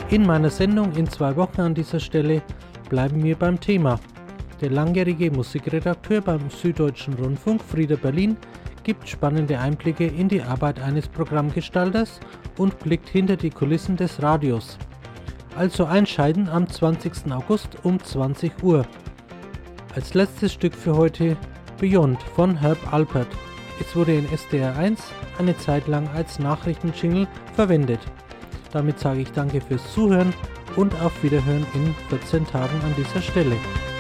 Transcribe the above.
In meiner Sendung in 2 Wochen an dieser Stelle bleiben wir beim Thema. Der langjährige Musikredakteur beim Süddeutschen Rundfunk, Frieder Berlin, gibt spannende Einblicke in die Arbeit eines Programmgestalters und blickt hinter die Kulissen des Radios. Also einschalten am 20. August um 20 Uhr. Als letztes Stück für heute Beyond von Herb Alpert. Es wurde in SDR 1 eine Zeit lang als Nachrichtenjingle verwendet. Damit sage ich danke fürs Zuhören und auf Wiederhören in 14 Tagen an dieser Stelle.